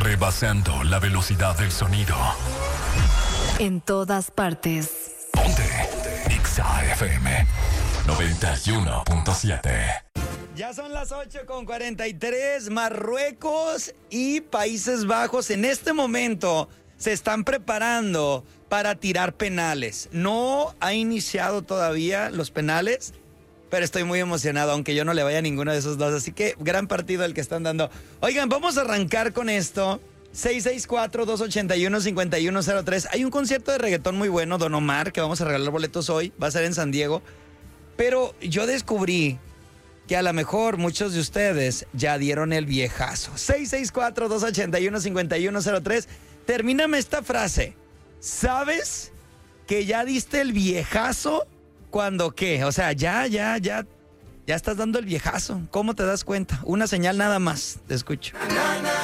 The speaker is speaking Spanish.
rebasando la velocidad del sonido. En todas partes. Ponte Exa FM 91.7. Ya son las 8:43. Marruecos y Países Bajos en este momento se están preparando para tirar penales. No ha iniciado todavía los penales, pero estoy muy emocionado, aunque yo no le vaya a ninguno de esos dos. Así que gran partido el que están dando. Oigan, vamos a arrancar con esto. 664-281-5103. Hay un concierto de reggaetón muy bueno, Don Omar, que vamos a regalar boletos hoy. Va a ser en San Diego. Pero yo descubrí que a lo mejor muchos de ustedes ya dieron el viejazo. 664-281-5103. Termíname esta frase. ¿Sabes que ya diste el viejazo cuando qué? O sea, ya estás dando el viejazo. ¿Cómo te das cuenta? Una señal nada más. Te escucho.